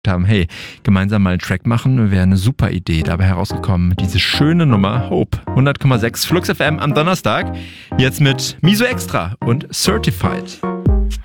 haben, hey, gemeinsam mal einen Track machen, wäre eine super Idee. Dabei herausgekommen, diese schöne Nummer Hope. 100,6 Flux FM am Donnerstag. Jetzt mit Miso Extra und Certified.